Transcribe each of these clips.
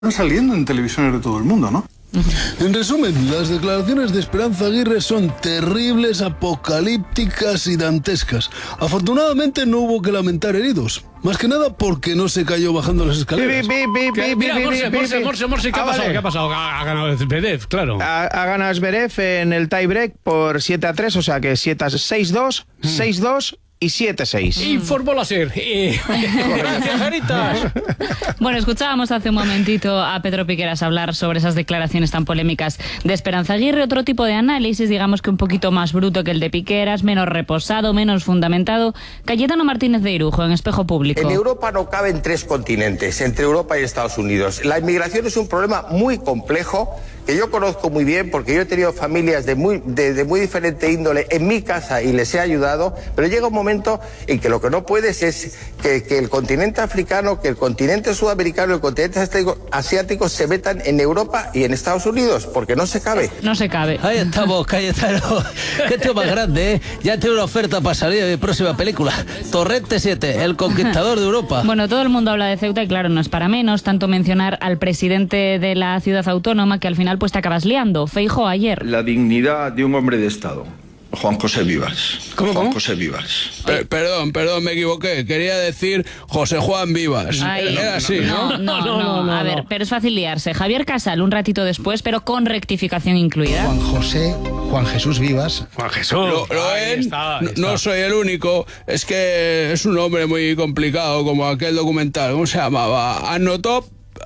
Están saliendo en televisiones de todo el mundo, ¿no? En resumen, las declaraciones de Esperanza Aguirre son terribles, apocalípticas y dantescas. Afortunadamente no hubo que lamentar heridos. Más que nada porque no se cayó bajando las escaleras. Mira, Morse, ¿qué ha pasado? Vale. ¿Qué ha pasado? Ha ganado Zverev, claro. Ha ganado Zverev en el tiebreak por 7-3, o sea que 6-2, 6-2 y 7-6. Informó la SER. Gracias, Jaritas. Bueno, escuchábamos hace un momentito a Pedro Piqueras hablar sobre esas declaraciones tan polémicas de Esperanza Aguirre. Otro tipo de análisis, digamos que un poquito más bruto que el de Piqueras, menos reposado, menos fundamentado. Cayetano Martínez de Irujo, en Espejo Público. En Europa no caben tres continentes, entre Europa y Estados Unidos. La inmigración es un problema muy complejo que yo conozco muy bien porque yo he tenido familias de muy diferente índole en mi casa y les he ayudado, pero llega un momento en que lo que no puedes es que el continente africano, que el continente sudamericano y el continente asiático se metan en Europa y en Estados Unidos, porque no se cabe. No se cabe. Ahí estamos, Cayetano. Qué tío más grande, ¿eh? Ya tiene una oferta para salir de mi próxima película. Torrente 7, el conquistador de Europa. Bueno, todo el mundo habla de Ceuta y claro, no es para menos tanto mencionar al presidente de la ciudad autónoma que al final pues te acabas liando. Feijóo ayer. La dignidad de un hombre de Estado. Juan José Vivas. ¿Cómo? José Vivas. Perdón, me equivoqué. Quería decir José Juan Vivas. Ay, Era así, ¿no? No. A ver, pero es fácil liarse. Javier Casal, un ratito después, pero con rectificación incluida. Juan Jesús Vivas. Juan Jesús. ¿Lo Ahí ven? está. No soy el único. Es que es un nombre muy complicado, como aquel documental. ¿Cómo se llamaba? Anotop.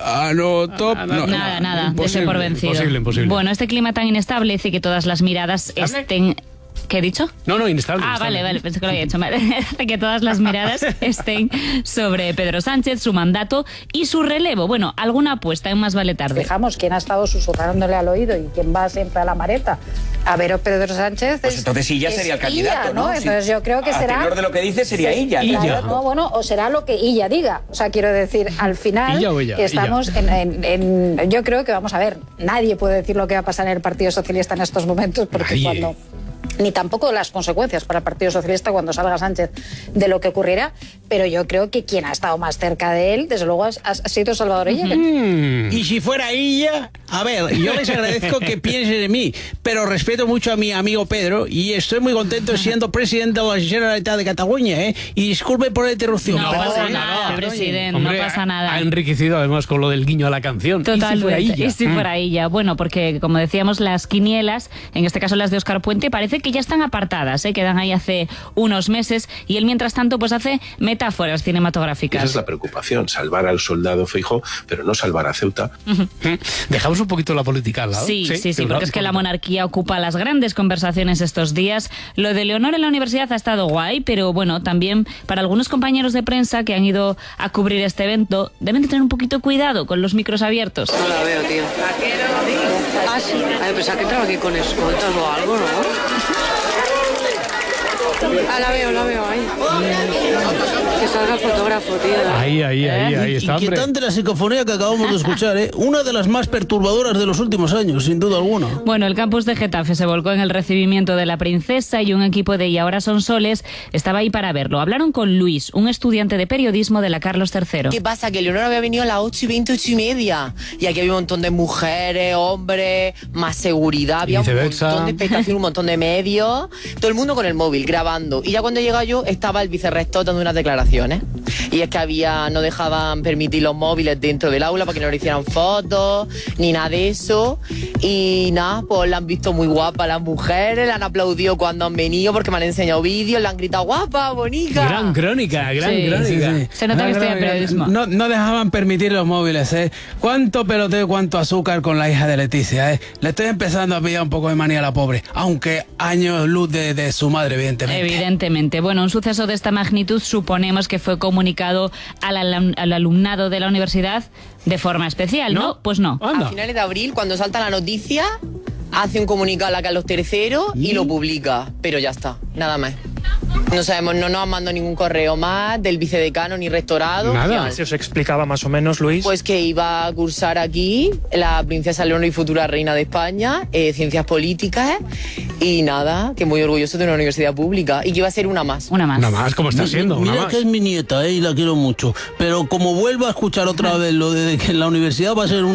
Nada, dese por vencido. Imposible. Bueno, este clima tan inestable hace que todas las miradas estén... ¿Qué he dicho? No, inestable. Vale, pensé que lo había hecho mal. Hace que todas las miradas estén sobre Pedro Sánchez, su mandato y su relevo. Bueno, alguna apuesta en Más Vale Tarde. Fijamos quién ha estado susurrándole al oído y quién va siempre a la mareta. A ver, Pedro Sánchez. Pues entonces Illa sería el candidato, ¿no? Entonces yo creo que será. A tenor de lo que dice sería Illa. Claro, no, bueno, o será lo que Illa diga. O sea, quiero decir, al final Illa. estamos en. Yo creo que vamos a ver. Nadie puede decir lo que va a pasar en el Partido Socialista en estos momentos, porque cuando. Ni tampoco las consecuencias para el Partido Socialista cuando salga Sánchez de lo que ocurrirá, pero yo creo que quien ha estado más cerca de él, desde luego, ha sido Salvador Illa. Y si fuera Illa, a ver, yo les agradezco que piensen en mí, pero respeto mucho a mi amigo Pedro y estoy muy contento siendo presidente de la Generalitat de Cataluña, ¿eh? Y disculpe por la interrupción. No pasa nada, presidente, Hombre, no pasa nada. Ha enriquecido además con lo del guiño a la canción. Totalmente. ¿Y si fuera Illa? Bueno, porque como decíamos, las quinielas, en este caso las de Óscar Puente, parece que ya están apartadas, quedan ahí hace unos meses y él mientras tanto pues hace metáforas cinematográficas. Esa es la preocupación, salvar al soldado Feijóo, pero no salvar a Ceuta. Dejamos un poquito la política al lado. Sí, porque es que la monarquía ocupa las grandes conversaciones estos días. Lo de Leonor en la universidad ha estado guay, pero bueno, también para algunos compañeros de prensa que han ido a cubrir este evento, deben de tener un poquito cuidado con los micros abiertos. No la veo, tío. Ah, sí. Pensaba que entraba aquí con escoltas o algo, ¿no? Ah, la veo, ahí. Que salga el fotógrafo, tío. Ahí está, hombre. Inquietante la psicofonía que acabamos de escuchar, ¿eh? Una de las más perturbadoras de los últimos años, sin duda alguna. Bueno, el campus de Getafe se volcó en el recibimiento de la princesa y un equipo de Y Ahora Son Soles estaba ahí para verlo. Hablaron con Luis, un estudiante de periodismo de la Carlos III. ¿Qué pasa? Que Leonor había venido a las 8:20, 8:30. Y aquí había un montón de mujeres, hombres, más seguridad, había un montón de expectación, un montón de medios. Todo el mundo con el móvil, grabando. Y ya cuando llega yo, estaba el vicerrector dando unas declaraciones. Y es que no dejaban permitir los móviles dentro del aula para que no le hicieran fotos, ni nada de eso. Y nada, pues la han visto muy guapa las mujeres, la han aplaudido cuando han venido porque me han enseñado vídeos, le han gritado guapa, bonita. Gran crónica. Sí. Se nota que estoy en periodismo. No dejaban permitir los móviles, ¿eh? Cuánto peloteo y cuánto azúcar con la hija de Leticia, ¿eh? Le estoy empezando a pillar un poco de manía a la pobre, aunque años luz de su madre, Evidentemente. Bueno, un suceso de esta magnitud suponemos que fue comunicado al alumnado de la universidad de forma especial, ¿no? Pues no. A finales de abril, cuando salta la noticia, hace un comunicado a la Carlos III y lo publica. Pero ya está, nada más. No sabemos, no nos han mandado ningún correo más del vicedecano ni rectorado. Nada. ¿Se os explicaba más o menos, Luis? Pues que iba a cursar aquí la princesa Leonor y futura reina de España, ciencias políticas y nada, que muy orgulloso de una universidad pública y que iba a ser una más. Una más. Una más, ¿cómo está siendo? Mira Una que más. es mi nieta, y la quiero mucho. Pero como vuelva a escuchar otra vez lo de que en la universidad va a ser